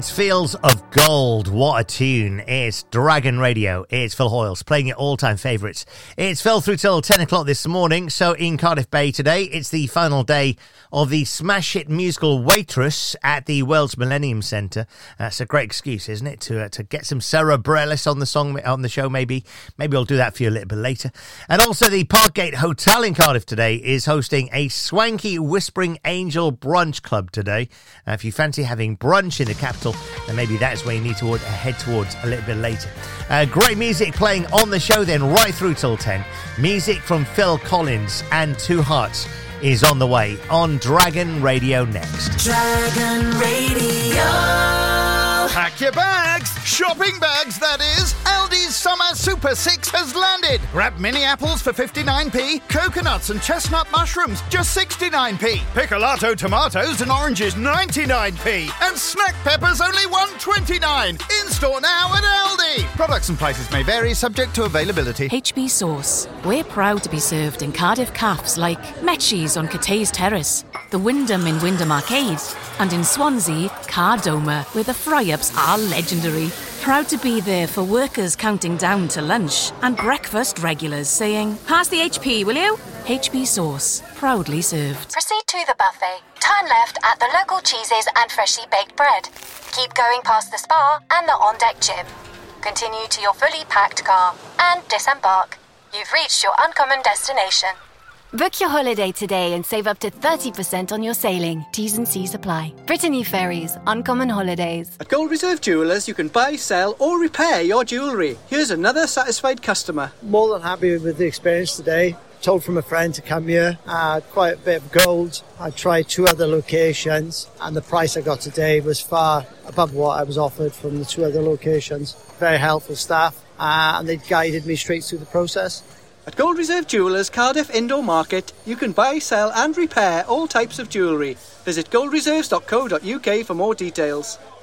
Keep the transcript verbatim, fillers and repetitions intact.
Fields of Gold, what a tune. It's Dragon Radio. It's Phil Hoyles playing your all-time favourites. It's Phil through till ten o'clock this morning. So in Cardiff Bay today, it's the final day of the smash hit musical Waitress at the Wells Millennium Centre. That's a great excuse, isn't it, to uh, to get some Sarah Bareilles on the song on the show. Maybe maybe I'll do that for you a little bit later. And also the Parkgate Hotel in Cardiff today is hosting a swanky Whispering Angel brunch club today. Uh, if you fancy having brunch in the capital, and maybe that's where you need to head towards a little bit later. Uh, great music playing on the show then right through till ten. Music from Phil Collins and Two Hearts is on the way on Dragon Radio next. Dragon Radio. Pack your bags, shopping bags that is. Aldi's Summer Super six has landed. Grab mini apples for fifty-nine p, coconuts and chestnut mushrooms just sixty-nine p, picolato tomatoes and oranges ninety-nine p, and snack peppers only one twenty-nine. In store now at Aldi. Products and prices may vary, subject to availability. H B Sauce. We're proud to be served in Cardiff cafes like Metchie's on Cathays Terrace, the Wyndham in Wyndham Arcade, and in Swansea, Cardoma, where the fry-ups are legendary. Proud to be there for workers counting down to lunch and breakfast regulars saying, "Pass the H P, will you?" H B Sauce. Proudly served. Proceed to the buffet. Time left at the local cheeses and freshly baked bread. Keep going past the spa and the on-deck gym. Continue to your fully packed car and disembark. You've reached your uncommon destination. Book your holiday today and save up to thirty percent on your sailing. T's and C's apply. Brittany Ferries. Uncommon Holidays. At Gold Reserve Jewellers, you can buy, sell or repair your jewellery. Here's another satisfied customer. More than happy with the experience today. Told from a friend to come here. I had quite a bit of gold. I tried two other locations and the price I got today was far above what I was offered from the two other locations. Very helpful staff uh, and they guided me straight through the process. At Gold Reserve Jewellers, Cardiff Indoor Market, you can buy, sell and repair all types of jewellery. Visit gold reserves dot co dot uk for more details.